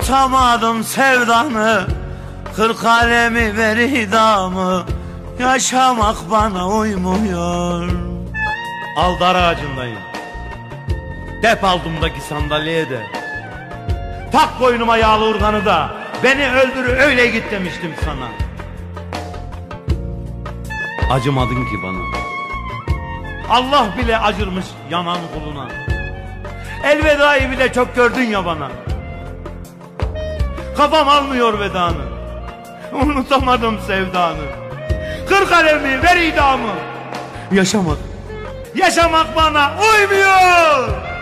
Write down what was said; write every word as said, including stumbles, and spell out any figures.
Unutamadım sevdanı, kırk alemi veridamı, yaşamak bana uymuyor. Al dar ağacındayım, dep aldımdaki sandalyeye de, tak boynuma yağlı urganı da, beni öldür öyle git demiştim sana. Acımadın ki bana. Allah bile acırmış yanan kuluna. Elvedayı bile çok gördün ya bana. Kafam almıyor vedanı. Unutamadım sevdanı. Kır kalemi ver idamı. Yaşamak, yaşamak bana uymuyor.